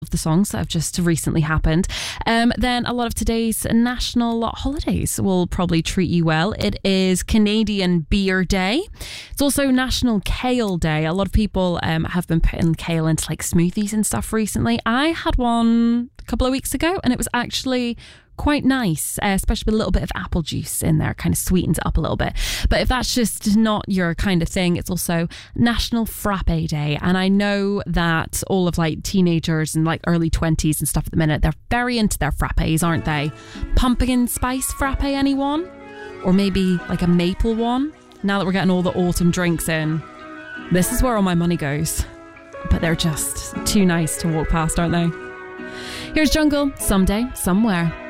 of the songs that have just recently happened. Then a lot of today's national holidays will probably treat you well. It is Canadian Beer Day. It's also National Kale Day. A lot of people have been putting kale into like smoothies and stuff recently. I had one a couple of weeks ago and it was actually quite nice, especially with a little bit of apple juice in there. It kind of sweetens it up a little bit. But if that's just not your kind of thing, it's also National Frappe Day. And I know that all of like teenagers and like early 20s and stuff at the minute, they're very into their frappes, aren't they? Pumpkin spice frappe, anyone? Or maybe like a maple one? Now that we're getting all the autumn drinks in, this is where all my money goes. But they're just too nice to walk past, aren't they? Here's Jungle, Someday, Somewhere.